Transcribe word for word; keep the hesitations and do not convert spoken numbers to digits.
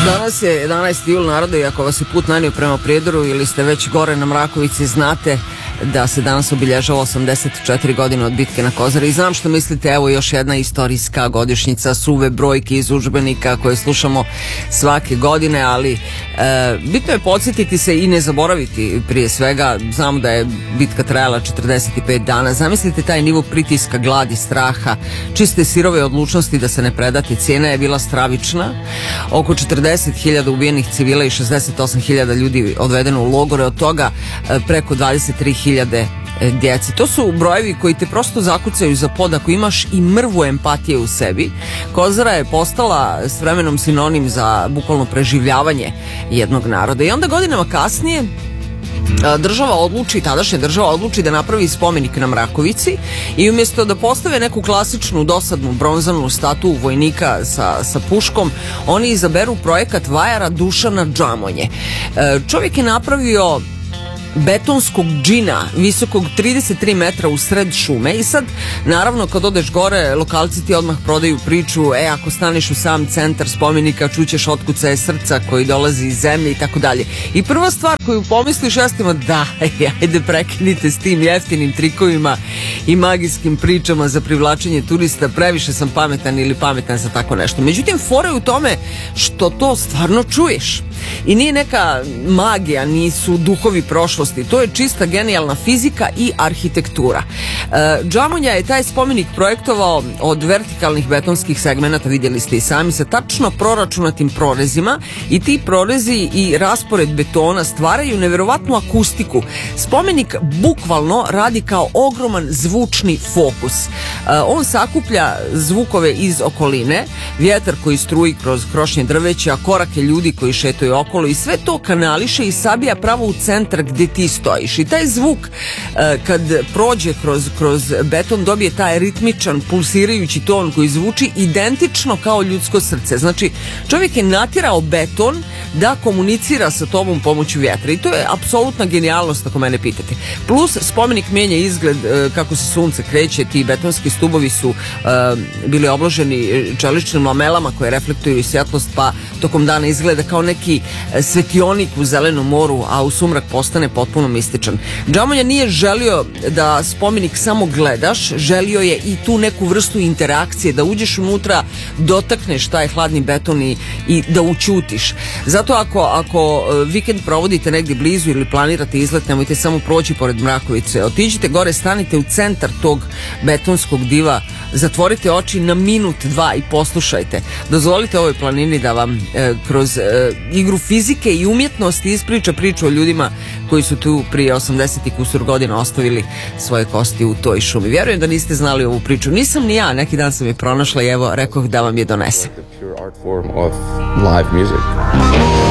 Danas je jedanaesti jul, narode, i ako vas je put nanio prema Prijedoru ili ste već gore na Mrakovici, znate da se danas obilježava osamdeset četiri godine od bitke na Kozari. I znam što mislite, evo još jedna istorijska godišnjica, suve brojke iz udžbenika koje slušamo svake godine, ali e, bitno je podsjetiti se i ne zaboraviti prije svega. Znamo da je bitka trajala četrdeset pet dana. Zamislite taj nivo pritiska, gladi, straha, čiste sirove odlučnosti da se ne predate. Cijena je bila stravična. Oko četrdeset hiljada ubijenih civila i šezdeset osam hiljada ljudi odvedeno u logore, od toga preko dvadeset tri hiljade djece. To su brojevi koji te prosto zakucaju za pod ako imaš i mrvu empatije u sebi. Kozara je postala s vremenom sinonim za bukvalno preživljavanje jednog naroda. I onda godinama kasnije država odluči, tadašnja država odluči da napravi spomenik na Mrakovici i umjesto da postave neku klasičnu dosadnu bronzanu statu vojnika sa, sa puškom, oni izaberu projekat vajara Dušana Džamonje. Čovjek je napravio betonskog džina visokog trideset tri metra u sred šume i sad naravno kad odeš gore lokalci ti odmah prodaju priču, e ako staneš u sam centar spomenika čućeš otkucaje srca koji dolazi iz zemlje i tako dalje. I prva stvar koju pomisliš jeste da, ajde prekinite s tim jeftinim trikovima i magijskim pričama za privlačenje turista, previše sam pametan ili pametan za tako nešto. Međutim, fora je u tome što to stvarno čuješ. I nije neka magija, nisu duhovi prošlosti, to je čista genijalna fizika i arhitektura. E, Džamonja je taj spomenik projektovao od vertikalnih betonskih segmenata, vidjeli ste i sami, sa tačno proračunatim prorezima, i ti prorezi i raspored betona stvaraju neverovatnu akustiku. Spomenik bukvalno radi kao ogroman zvučni fokus. E, on sakuplja zvukove iz okoline, vjetar koji struji kroz krošnje drveća, korake ljudi koji šetaju okolo, i sve to kanališe i sabija pravo u centar gdje ti stojiš. I taj zvuk e, kad prođe kroz, kroz beton dobije taj ritmičan, pulsirajući ton koji zvuči identično kao ljudsko srce. Znači, čovjek je natjerao beton da komunicira sa tobom pomoću vjetra i to je apsolutna genijalnost ako mene pitate. Plus, spomenik mijenja izgled e, kako se sunce kreće, ti betonski stubovi su e, bili obloženi čeličnim lamelama koje reflektuju svjetlost, pa tokom dana izgleda kao neki svetionik u zelenom moru, a u sumrak postane potpuno mističan. Džamonja nije želio da spomenik samo gledaš, želio je i tu neku vrstu interakcije, da uđeš unutra, dotakneš taj hladni beton i, i da učutiš. Zato ako, ako vikend provodite negdje blizu ili planirate izlet, nemojte samo proći pored Mrakovice, otiđite gore, stanite u centar tog betonskog diva, zatvorite oči na minut, dva i poslušajte. Dozvolite ovoj planini da vam e, kroz e, igru fizike i umjetnosti ispriča priču o ljudima koji su tu prije osamdeset i kusur godina ostavili svoje kosti u toj šumi. Vjerujem da niste znali ovu priču. Nisam ni ja, neki dan sam je pronašla i evo, rekoh da vam je donesem.